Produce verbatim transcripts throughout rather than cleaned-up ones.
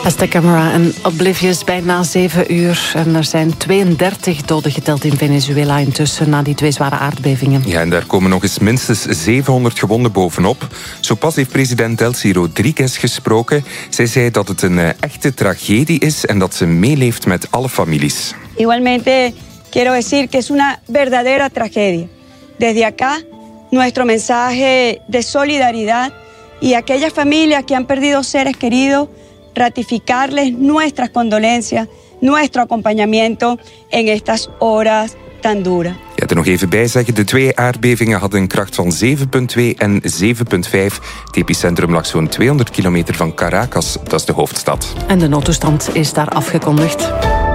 Hesta Camera en Oblivious bijna zeven uur. En er zijn tweeëndertig doden geteld in Venezuela intussen na die twee zware aardbevingen. Ja, en daar komen nog eens minstens zevenhonderd gewonden bovenop. Zo pas heeft president Delcy Rodriguez gesproken. Zij zei dat het een echte tragedie is en dat ze meeleeft met alle families. Igualmente quiero decir que es una verdadera tragedia. Desde acá, nuestro mensaje de solidaridad y aquellas familias que han perdido seres queridos, ratificarles nuestras condolencias, nuestro acompañamiento en estas horas tan duras. Ja, er nog even bij zeggen, de twee aardbevingen hadden een kracht van zeven komma twee en zeven komma vijf. Het epicentrum lag zo'n tweehonderd kilometer van Caracas, dat is de hoofdstad. En de noodtoestand is daar afgekondigd.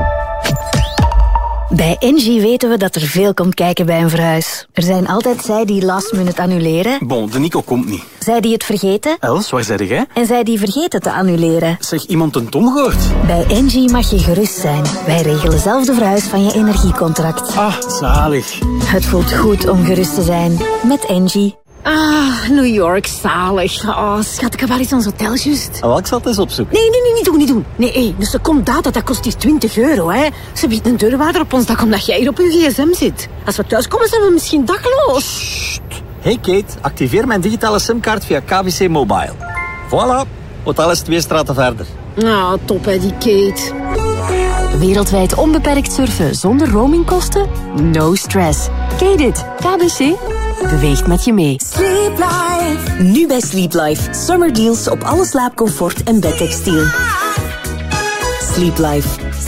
Bij Engie weten we dat er veel komt kijken bij een verhuis. Er zijn altijd zij die last minute annuleren. Bon, de Nico komt niet. Zij die het vergeten. Els, waar zei jij? En zij die vergeten te annuleren. Zeg, iemand een Tom gehoord? Bij Engie mag je gerust zijn. Wij regelen zelf de verhuis van je energiecontract. Ah, zalig. Het voelt goed om gerust te zijn. Met Engie. Ah, New York, zalig. Oh, schat, ik heb wel eens ons hotel juist. En wat zat eens op zoek? Nee, nee, nee, niet doen, niet doen. Nee, hey, dus de secondaat, dat kost hier twintig euro, hè. Ze biedt een deurwaarder op ons dak omdat jij hier op je gsm zit. Als we thuiskomen, zijn we misschien dakloos. Sst. Hey Kate, activeer mijn digitale simkaart via K B C Mobile. Voilà, hotel is twee straten verder. Ah, top hè, die Kate. Wereldwijd onbeperkt surfen zonder roamingkosten? No stress. Kate it. K B C beweegt met je mee. Sleep Life. Nu bij Sleep Life. Summer deals op alle slaapcomfort en bedtextiel. Sleep Life.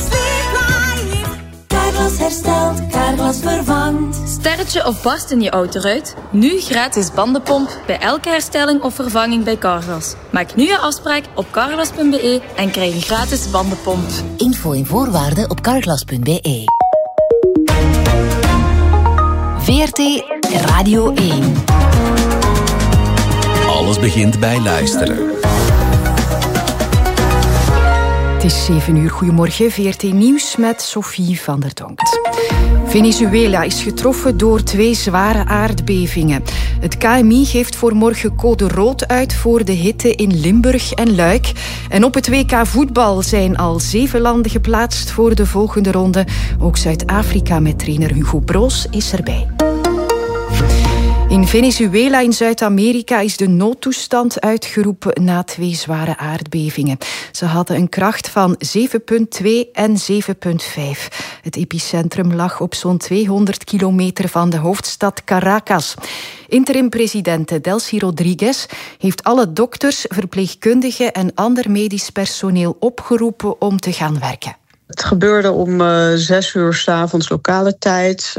Carglass herstelt, Carglass vervangt. Sterretje of barst in je autoruit? Nu gratis bandenpomp bij elke herstelling of vervanging bij Carglass. Maak nu je afspraak op carglass punt b e en krijg een gratis bandenpomp. Info en voorwaarden op carglass punt b e. V R T Radio één. Alles begint bij luisteren. Het is zeven uur. Goedemorgen. V R T Nieuws met Sophie van der Donkt. Venezuela is getroffen door twee zware aardbevingen. Het K M I geeft voor morgen code rood uit voor de hitte in Limburg en Luik. En op het W K voetbal zijn al zeven landen geplaatst voor de volgende ronde. Ook Zuid-Afrika met trainer Hugo Broos is erbij. In Venezuela in Zuid-Amerika is de noodtoestand uitgeroepen na twee zware aardbevingen. Ze hadden een kracht van zeven komma twee en zeven komma vijf. Het epicentrum lag op zo'n tweehonderd kilometer van de hoofdstad Caracas. Interim-president Delcy Rodriguez heeft alle dokters, verpleegkundigen en ander medisch personeel opgeroepen om te gaan werken. Het gebeurde om uh, zes uur 's avonds lokale tijd.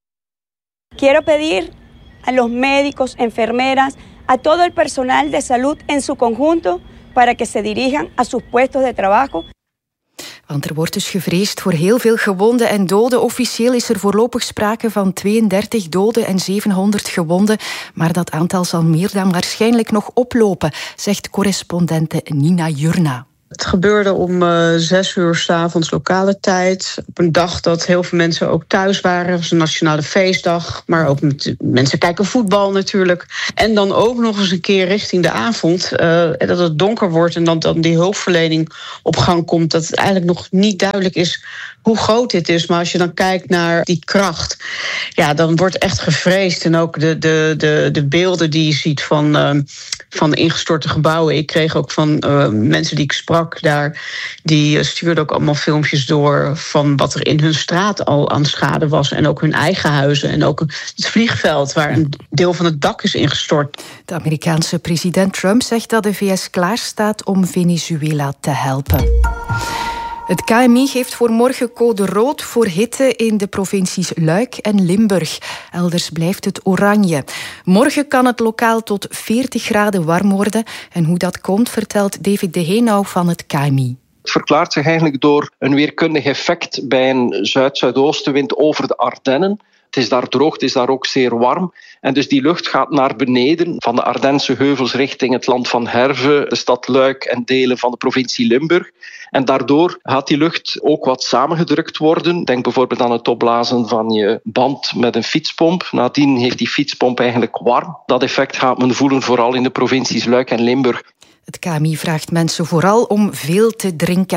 Quiero pedir a los médicos, enfermeras, a todo el personal de salud en su conjunto para que se dirijan a sus puestos de trabajo. Want er wordt dus gevreesd voor heel veel gewonden en doden. Officieel is er voorlopig sprake van tweeëndertig doden en zevenhonderd gewonden. Maar dat aantal zal meer dan waarschijnlijk nog oplopen, zegt correspondente Nina Jurna. Het gebeurde om uh, zes uur 's avonds lokale tijd. Op een dag dat heel veel mensen ook thuis waren. Het was een nationale feestdag. Maar ook met, mensen kijken voetbal natuurlijk. En dan ook nog eens een keer richting de avond. Uh, dat het donker wordt en dan, dan die hulpverlening op gang komt. Dat het eigenlijk nog niet duidelijk is hoe groot dit is. Maar als je dan kijkt naar die kracht, ja, dan wordt echt gevreesd. En ook de, de, de, de beelden die je ziet van, uh, van ingestorte gebouwen. Ik kreeg ook van uh, mensen die ik sprak daar, die stuurden ook allemaal filmpjes door van wat er in hun straat al aan schade was. En ook hun eigen huizen. En ook het vliegveld waar een deel van het dak is ingestort. De Amerikaanse president Trump zegt dat de V S klaar staat om Venezuela te helpen. Het K M I geeft voor morgen code rood voor hitte in de provincies Luik en Limburg. Elders blijft het oranje. Morgen kan het lokaal tot veertig graden warm worden. En hoe dat komt, vertelt David de Heenau van het K M I. Het verklaart zich eigenlijk door een weerkundig effect bij een zuid-zuidoostenwind over de Ardennen. Het is daar droog, het is daar ook zeer warm. En dus die lucht gaat naar beneden van de Ardense heuvels richting het land van Herve, de stad Luik en delen van de provincie Limburg. En daardoor gaat die lucht ook wat samengedrukt worden. Denk bijvoorbeeld aan het opblazen van je band met een fietspomp. Nadien heeft die fietspomp eigenlijk warm. Dat effect gaat men voelen vooral in de provincies Luik en Limburg. Het K M I vraagt mensen vooral om veel te drinken.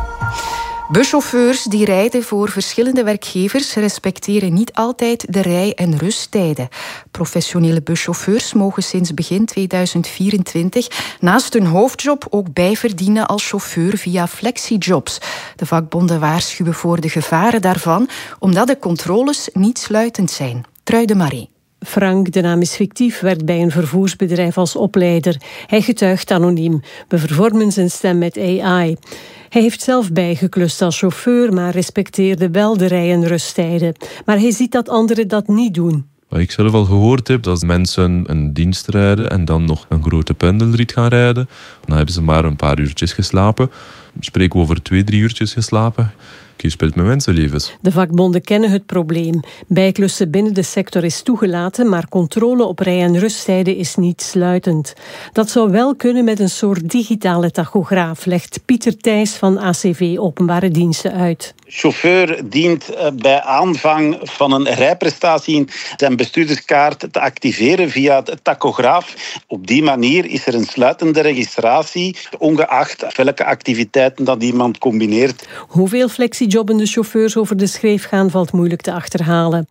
Buschauffeurs die rijden voor verschillende werkgevers respecteren niet altijd de rij- en rusttijden. Professionele buschauffeurs mogen sinds begin tweeduizend vierentwintig naast hun hoofdjob ook bijverdienen als chauffeur via flexijobs. De vakbonden waarschuwen voor de gevaren daarvan, omdat de controles niet sluitend zijn. Truide Marie. Frank, de naam is fictief, werkt bij een vervoersbedrijf als opleider. Hij getuigt anoniem. We vervormen zijn stem met A I. Hij heeft zelf bijgeklust als chauffeur, maar respecteerde wel de rij- en rusttijden. Maar hij ziet dat anderen dat niet doen. Wat ik zelf al gehoord heb, dat mensen een dienst rijden en dan nog een grote pendelrit gaan rijden. Dan hebben ze maar een paar uurtjes geslapen. Spreken we over twee, drie uurtjes geslapen. Je speelt met mensenlevens. De vakbonden kennen het probleem. Bijklussen binnen de sector is toegelaten, maar controle op rij- en rusttijden is niet sluitend. Dat zou wel kunnen met een soort digitale tachograaf, legt Pieter Thijs van A C V Openbare Diensten uit. Chauffeur dient bij aanvang van een rijprestatie zijn bestuurderskaart te activeren via de tachograaf. Op die manier is er een sluitende registratie, ongeacht welke activiteiten dat iemand combineert. Hoeveel flexiejobbende chauffeurs over de schreef gaan, valt moeilijk te achterhalen.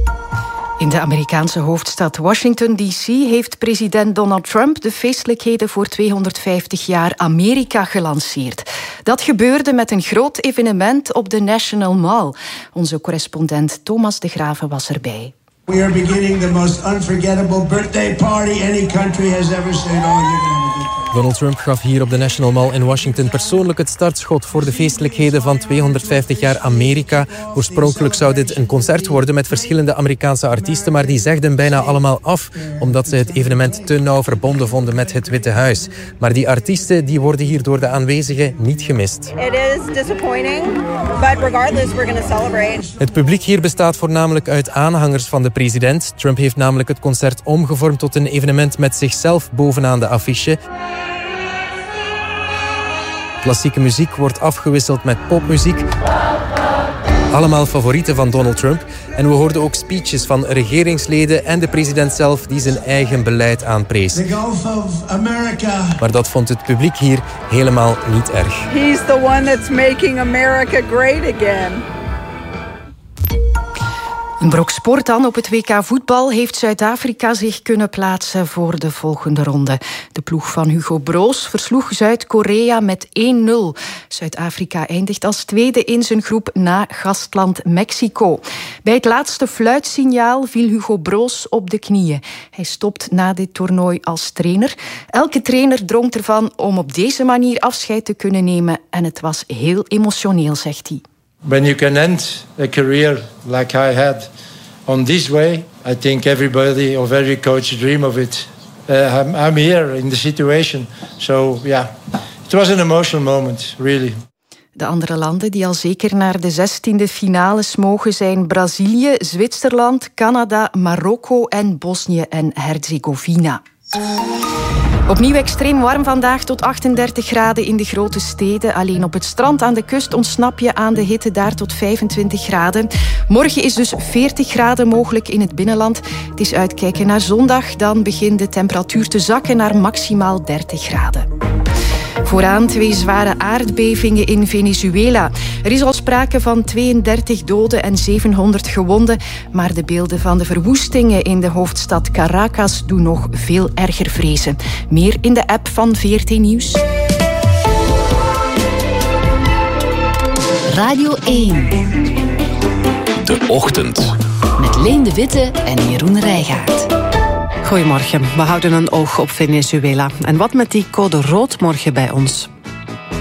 In de Amerikaanse hoofdstad Washington D C heeft president Donald Trump de feestelijkheden voor tweehonderdvijftig jaar Amerika gelanceerd. Dat gebeurde met een groot evenement op de National Mall. Onze correspondent Thomas de Graven was erbij. We are beginning the most unforgettable birthday party any country has ever seen. Oh, you're gonna have a good time. Donald Trump gaf hier op de National Mall in Washington persoonlijk het startschot voor de feestelijkheden van tweehonderdvijftig jaar Amerika. Oorspronkelijk zou dit een concert worden met verschillende Amerikaanse artiesten, maar die zegden bijna allemaal af, omdat ze het evenement te nauw verbonden vonden met het Witte Huis. Maar die artiesten die worden hier door de aanwezigen niet gemist. It is disappointing, but regardless we're going to celebrate. Het publiek hier bestaat voornamelijk uit aanhangers van de president. Trump heeft namelijk het concert omgevormd tot een evenement met zichzelf bovenaan de affiche. Klassieke muziek wordt afgewisseld met popmuziek. Allemaal favorieten van Donald Trump. En we hoorden ook speeches van regeringsleden en de president zelf die zijn eigen beleid aanprees. The Gulf of America. Maar dat vond het publiek hier helemaal niet erg. He's the one that's making America great again. Een brok sport dan. Op het W K voetbal heeft Zuid-Afrika zich kunnen plaatsen voor de volgende ronde. De ploeg van Hugo Broos versloeg Zuid-Korea met één nul. Zuid-Afrika eindigt als tweede in zijn groep na gastland Mexico. Bij het laatste fluitsignaal viel Hugo Broos op de knieën. Hij stopt na dit toernooi als trainer. Elke trainer droomt ervan om op deze manier afscheid te kunnen nemen. En het was heel emotioneel, zegt hij. When you can end a career like I had on this way, I think everybody or every coach dream of it. Uh, I'm, I'm here in the situation. So yeah, it was an emotional moment, really. De andere landen die al zeker naar de zestiende finales mogen zijn Brazilië, Zwitserland, Canada, Marokko en Bosnië en Herzegovina. Opnieuw extreem warm vandaag, tot achtendertig graden in de grote steden. Alleen op het strand aan de kust ontsnap je aan de hitte, daar tot vijfentwintig graden. Morgen is dus veertig graden mogelijk in het binnenland. Het is uitkijken naar zondag, dan begint de temperatuur te zakken naar maximaal dertig graden. Vooraan twee zware aardbevingen in Venezuela. Er is al sprake van tweeëndertig doden en zevenhonderd gewonden. Maar de beelden van de verwoestingen in de hoofdstad Caracas doen nog veel erger vrezen. Meer in de app van V R T Nieuws. Radio één. De Ochtend. Met Leen de Witte en Jeroen Rijgaard. Goedemorgen. We houden een oog op Venezuela. En wat met die code rood morgen bij ons?